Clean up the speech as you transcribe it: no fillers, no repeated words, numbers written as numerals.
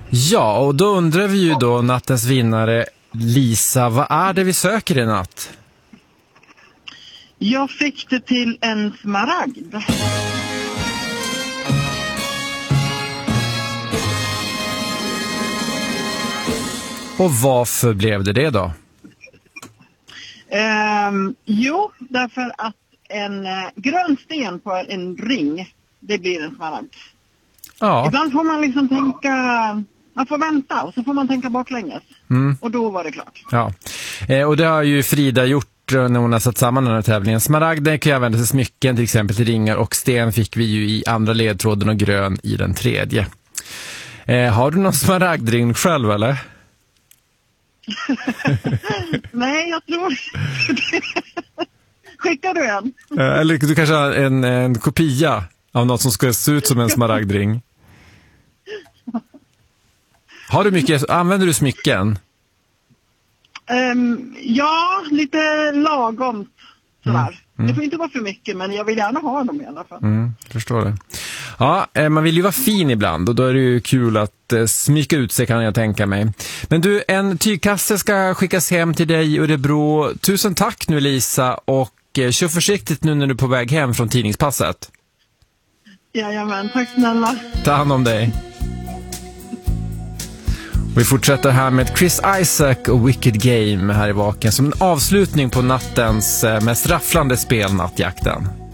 Ja, och då undrar vi ju då, nattens vinnare Lisa, vad är det vi söker i natt? Jag fick det till en smaragd. Och varför blev det då? Jo, därför att en grön sten på en ring, det blir en smaragd. Ja. Ibland får man liksom tänka, man får vänta och så får man tänka baklänges. Och då var det klart. Ja, och det har ju Frida gjort när hon har satt samman den här tävlingen. Smaragden kan ju användas till smycken, till exempel till ringar, och sten fick vi ju i andra ledtråden och grön i den tredje. Har du någon smaragdring själv eller? Nej, jag tror inte. Skickar du en? Eller du kanske har en kopia av något som ska se ut som en smaragdring. Använder du smycken? Ja, lite lagom sådär. Det får inte vara för mycket, men jag vill gärna ha dem i alla fall. Förstår det. Ja, man vill ju vara fin ibland och då är det ju kul att smyka ut sig, kan jag tänka mig. Men du, en tygkasse ska skickas hem till dig i Örebro. Tusen tack nu Lisa, och kör försiktigt nu när du är på väg hem från tidningspasset. Jajamän, tack snälla. Ta hand om dig. Vi fortsätter här med Chris Isaac och Wicked Game här i Vaken som en avslutning på nattens mest rafflande spel, Nattjakten.